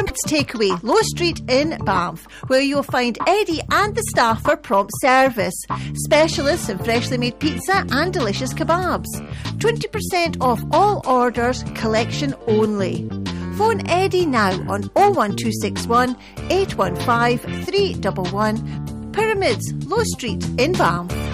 Pyramids Takeaway, Low Street in Banff, where you'll find Eddie and the staff for prompt service. Specialists in freshly made pizza and delicious kebabs. 20% off all orders, collection only. Phone Eddie now on 01261 815 311. Pyramids, Low Street in Banff.